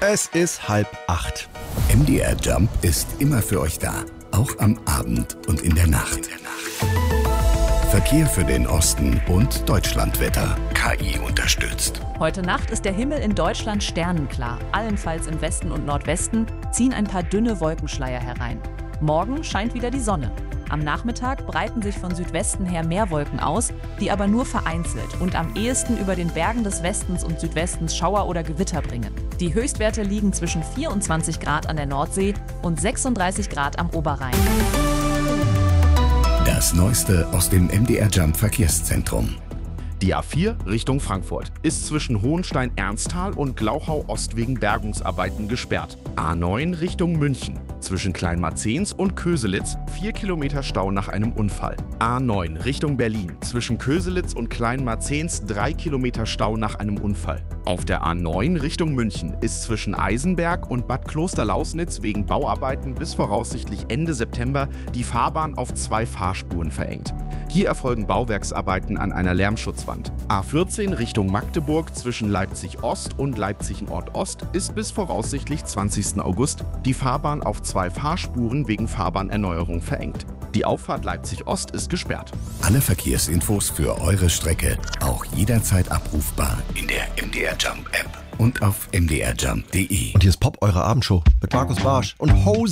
Es ist 7:30. MDR Jump ist immer für euch da, auch am Abend und in der Nacht. Verkehr für den Osten und Deutschlandwetter. KI unterstützt. Heute Nacht ist der Himmel in Deutschland sternenklar. Allenfalls im Westen und Nordwesten ziehen ein paar dünne Wolkenschleier herein. Morgen scheint wieder die Sonne. Am Nachmittag breiten sich von Südwesten her mehr Wolken aus, die aber nur vereinzelt und am ehesten über den Bergen des Westens und Südwestens Schauer oder Gewitter bringen. Die Höchstwerte liegen zwischen 24 Grad an der Nordsee und 36 Grad am Oberrhein. Das Neueste aus dem MDR Jump Verkehrszentrum. Die A4 Richtung Frankfurt ist zwischen Hohenstein-Ernsthal und Glauchau-Ost wegen Bergungsarbeiten gesperrt. A9 Richtung München zwischen Kleinmarzens und Köselitz 4 Kilometer Stau nach einem Unfall. A9 Richtung Berlin zwischen Köselitz und Kleinmarzens 3 Kilometer Stau nach einem Unfall. Auf der A9 Richtung München ist zwischen Eisenberg und Bad Klosterlausnitz wegen Bauarbeiten bis voraussichtlich Ende September die Fahrbahn auf 2 Fahrspuren verengt. Hier erfolgen Bauwerksarbeiten an einer Lärmschutzwand. A14 Richtung Magdeburg zwischen Leipzig-Ost und Leipzig-Nord-Ost ist bis voraussichtlich 20. August die Fahrbahn auf 2 Fahrspuren wegen Fahrbahnerneuerung verengt. Die Auffahrt Leipzig-Ost ist gesperrt. Alle Verkehrsinfos für eure Strecke auch jederzeit abrufbar in der MDR Jump App und auf mdrjump.de. Und hier ist Pop, eure Abendshow mit Markus Barsch und Hose.